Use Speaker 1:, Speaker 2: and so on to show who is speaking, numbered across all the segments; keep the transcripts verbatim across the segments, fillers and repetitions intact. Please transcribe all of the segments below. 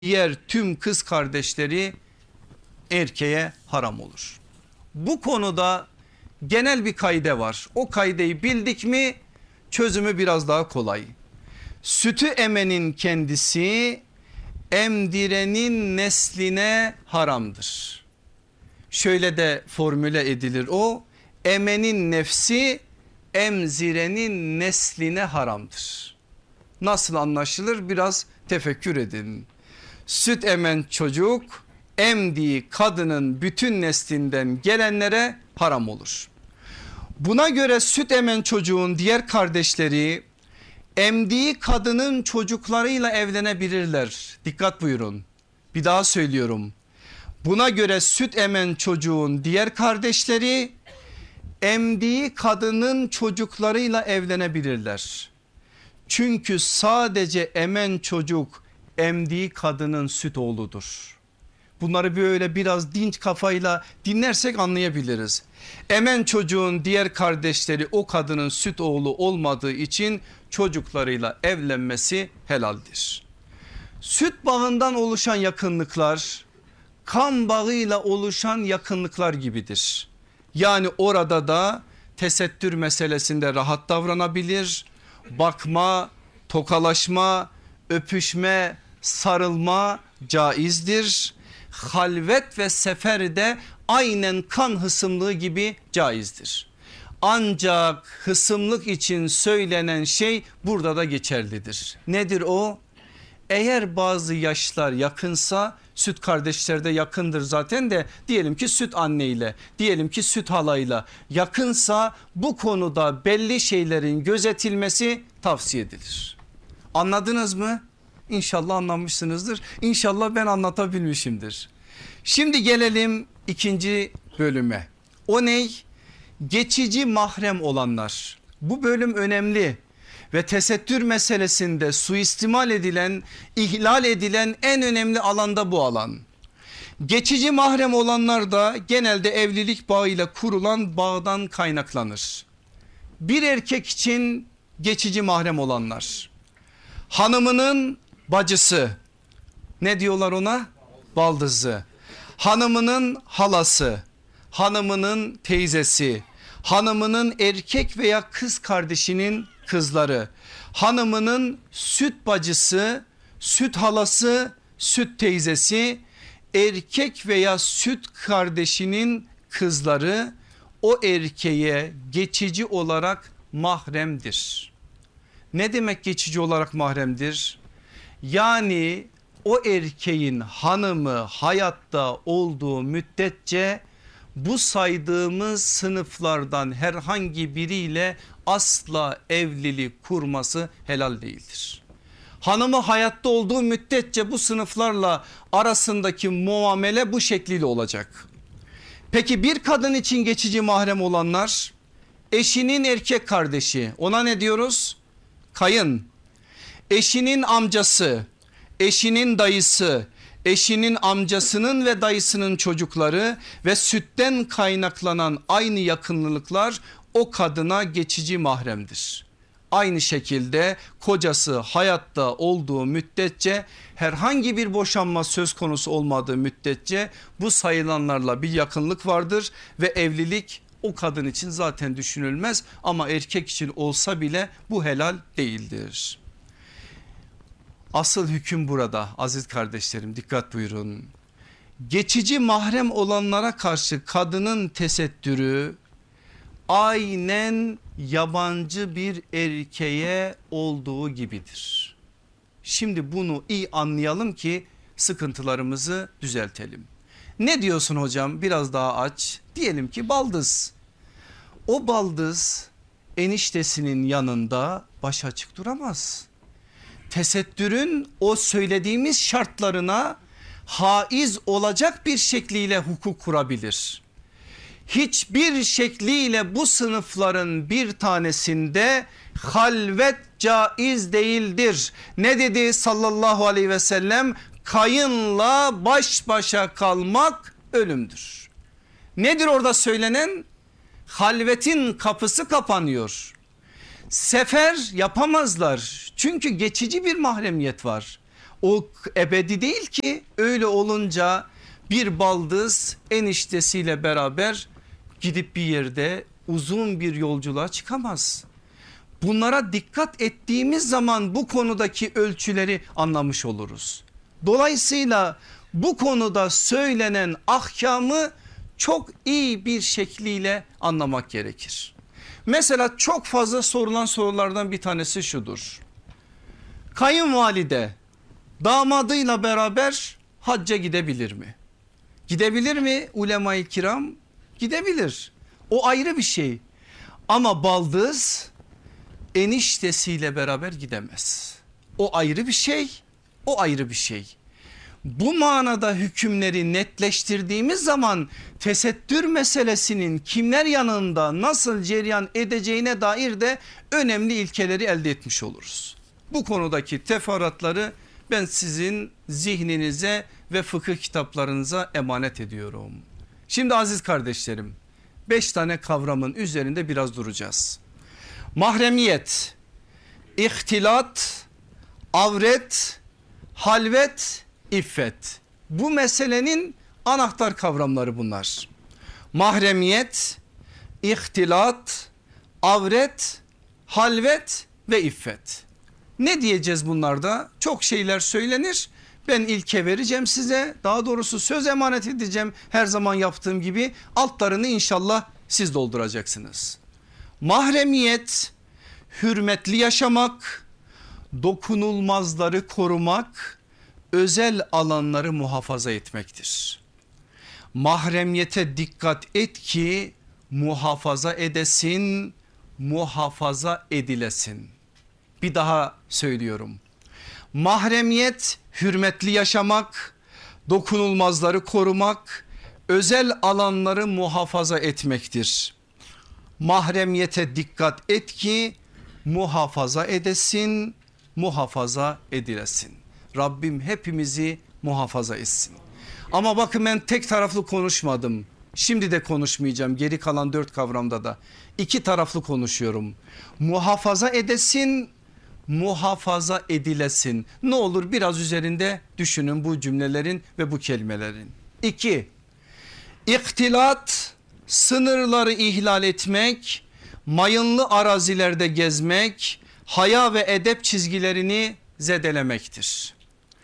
Speaker 1: diğer tüm kız kardeşleri erkeğe haram olur. Bu konuda genel bir kaide var. O kaideyi bildik mi çözümü biraz daha kolay. Sütü emenin kendisi emdirenin nesline haramdır. Şöyle de formüle edilir o: emenin nefsi emzirenin nesline haramdır. Nasıl anlaşılır? Biraz tefekkür edin. Süt emen çocuk emdiği kadının bütün neslinden gelenlere haram olur. Buna göre süt emen çocuğun diğer kardeşleri emdiği kadının çocuklarıyla evlenebilirler. Dikkat buyurun. Bir daha söylüyorum. Buna göre süt emen çocuğun diğer kardeşleri emdiği kadının çocuklarıyla evlenebilirler. Çünkü sadece emen çocuk emdiği kadının süt oğludur. Bunları böyle biraz dinç kafayla dinlersek anlayabiliriz. Emen çocuğun diğer kardeşleri o kadının süt oğlu olmadığı için çocuklarıyla evlenmesi helaldir. Süt bağından oluşan yakınlıklar kan bağıyla oluşan yakınlıklar gibidir. Yani orada da tesettür meselesinde rahat davranabilir, bakma, tokalaşma, öpüşme, sarılma caizdir. Halvet ve sefer de aynen kan hısımlığı gibi caizdir. Ancak hısımlık için söylenen şey burada da geçerlidir. Nedir o? Eğer bazı yaşlar yakınsa, süt kardeşler de yakındır zaten de, diyelim ki süt anneyle, diyelim ki süt halayla yakınsa bu konuda belli şeylerin gözetilmesi tavsiye edilir. Anladınız mı? İnşallah anlamışsınızdır. İnşallah ben anlatabilmişimdir. Şimdi gelelim ikinci bölüme. O ney? Geçici mahrem olanlar. Bu bölüm önemli ve tesettür meselesinde suistimal edilen, ihlal edilen en önemli alanda bu alan. Geçici mahrem olanlar da genelde evlilik bağıyla kurulan bağdan kaynaklanır. Bir erkek için geçici mahrem olanlar: hanımının bacısı, ne diyorlar ona? Baldızı. Hanımının halası, hanımının teyzesi, hanımının erkek veya kız kardeşinin kızları, hanımının süt bacısı, süt halası, süt teyzesi, erkek veya süt kardeşinin kızları o erkeğe geçici olarak mahremdir. Ne demek geçici olarak mahremdir? Yani o erkeğin hanımı hayatta olduğu müddetçe bu saydığımız sınıflardan herhangi biriyle asla evlilik kurması helal değildir. Hanımı hayatta olduğu müddetçe bu sınıflarla arasındaki muamele bu şekliyle olacak. Peki bir kadın için geçici mahrem olanlar: eşinin erkek kardeşi, ona ne diyoruz? Kayın. Eşinin amcası, eşinin dayısı, eşinin amcasının ve dayısının çocukları ve sütten kaynaklanan aynı yakınlıklar o kadına geçici mahremdir. Aynı şekilde kocası hayatta olduğu müddetçe, herhangi bir boşanma söz konusu olmadığı müddetçe bu sayılanlarla bir yakınlık vardır ve evlilik o kadın için zaten düşünülmez, ama erkek için olsa bile bu helal değildir. Asıl hüküm burada aziz kardeşlerim, dikkat buyurun. Geçici mahrem olanlara karşı kadının tesettürü aynen yabancı bir erkeğe olduğu gibidir. Şimdi bunu iyi anlayalım ki sıkıntılarımızı düzeltelim. Ne diyorsun hocam? Biraz daha aç. Diyelim ki baldız. O baldız eniştesinin yanında baş açık duramaz. Tesettürün o söylediğimiz şartlarına haiz olacak bir şekliyle hukuk kurabilir. Hiçbir şekliyle bu sınıfların bir tanesinde halvet caiz değildir. Ne dedi sallallahu aleyhi ve sellem? Kayınla baş başa kalmak ölümdür. Nedir orada söylenen? Halvetin kapısı kapanıyor. Sefer yapamazlar çünkü geçici bir mahremiyet var. O ebedi değil ki. Öyle olunca bir baldız eniştesiyle beraber gidip bir yerde uzun bir yolculuğa çıkamaz. Bunlara dikkat ettiğimiz zaman bu konudaki ölçüleri anlamış oluruz. Dolayısıyla bu konuda söylenen ahkamı çok iyi bir şekliyle anlamak gerekir. Mesela çok fazla sorulan sorulardan bir tanesi şudur. Kayınvalide damadıyla beraber hacca gidebilir mi? Gidebilir mi ulema-i kiram? Gidebilir. O ayrı bir şey. Ama baldız eniştesiyle beraber gidemez. O ayrı bir şey. O ayrı bir şey. Bu manada hükümleri netleştirdiğimiz zaman tesettür meselesinin kimler yanında nasıl cereyan edeceğine dair de önemli ilkeleri elde etmiş oluruz. Bu konudaki teferruatları ben sizin zihninize ve fıkıh kitaplarınıza emanet ediyorum. Şimdi aziz kardeşlerim, beş tane kavramın üzerinde biraz duracağız. Mahremiyet, ihtilat, avret, halvet, iffet. Bu meselenin anahtar kavramları bunlar. Mahremiyet, ihtilat, avret, halvet ve iffet. Ne diyeceğiz bunlarda? Çok şeyler söylenir. Ben ilke vereceğim size, daha doğrusu söz emanet edeceğim her zaman yaptığım gibi, altlarını inşallah siz dolduracaksınız. Mahremiyet, hürmetli yaşamak, dokunulmazları korumak, özel alanları muhafaza etmektir. Mahremiyete dikkat et ki muhafaza edesin, muhafaza edilesin. Bir daha söylüyorum. Mahremiyet, hürmetli yaşamak, dokunulmazları korumak, özel alanları muhafaza etmektir. Mahremiyete dikkat et ki muhafaza edesin, muhafaza edilesin. Rabbim hepimizi muhafaza etsin. Ama bakın ben tek taraflı konuşmadım. Şimdi de konuşmayacağım, geri kalan dört kavramda da iki taraflı konuşuyorum. Muhafaza edesin, muhafaza edilesin. Ne olur biraz üzerinde düşünün bu cümlelerin ve bu kelimelerin. İki, İhtilat, sınırları ihlal etmek, mayınlı arazilerde gezmek, haya ve edep çizgilerini zedelemektir.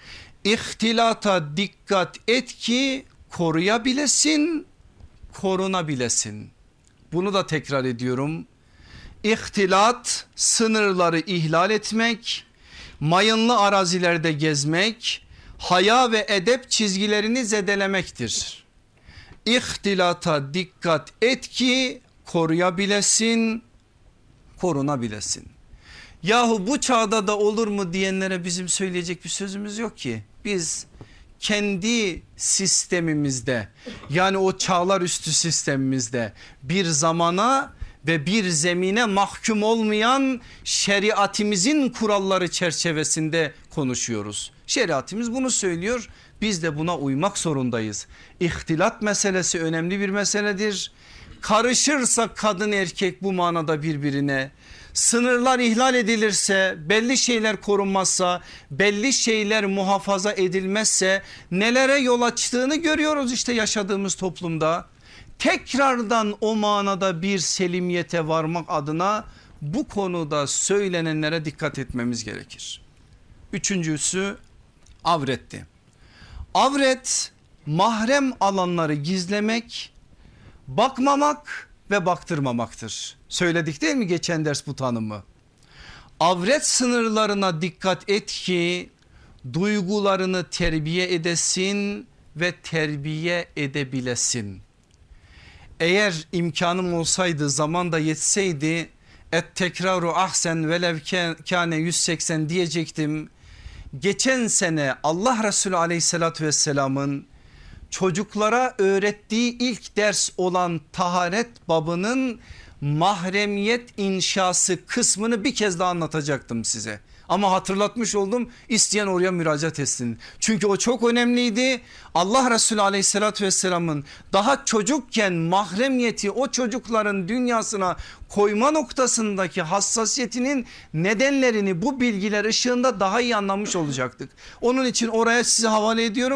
Speaker 1: İhtilata dikkat et ki koruyabilesin, korunabilesin. Bunu da tekrar ediyorum. İhtilat, sınırları ihlal etmek, mayınlı arazilerde gezmek, haya ve edep çizgilerini zedelemektir. İhtilata dikkat et ki koruyabilesin, korunabilesin. Yahu bu çağda da olur mu diyenlere bizim söyleyecek bir sözümüz yok ki. Biz kendi sistemimizde, yani o çağlar üstü sistemimizde bir zamana ve bir zemine mahkum olmayan şeriatimizin kuralları çerçevesinde konuşuyoruz. Şeriatimiz bunu söylüyor, biz de buna uymak zorundayız. İhtilat meselesi önemli bir meseledir. Karışırsa kadın erkek bu manada birbirine, sınırlar ihlal edilirse, belli şeyler korunmazsa, belli şeyler muhafaza edilmezse nelere yol açtığını görüyoruz işte yaşadığımız toplumda. Tekrardan o manada bir selimiyete varmak adına bu konuda söylenenlere dikkat etmemiz gerekir. Üçüncüsü avretti. Avret, mahrem alanları gizlemek, bakmamak ve baktırmamaktır. Söyledik değil mi geçen ders bu tanımı? Avret sınırlarına dikkat et ki duygularını terbiye edesin ve terbiye edebilesin. Eğer imkanım olsaydı, zaman da yetseydi, et tekraru ahsen velev kâne yüz seksen diyecektim. Geçen sene Allah Resulü aleyhissalatü vesselamın çocuklara öğrettiği ilk ders olan taharet babının mahremiyet inşası kısmını bir kez daha anlatacaktım size. Ama hatırlatmış oldum, isteyen oraya müracaat etsin. Çünkü o çok önemliydi. Allah Resulü aleyhissalatü vesselamın daha çocukken mahremiyeti o çocukların dünyasına koyma noktasındaki hassasiyetinin nedenlerini bu bilgiler ışığında daha iyi anlamış olacaktık. Onun için oraya sizi havale ediyorum.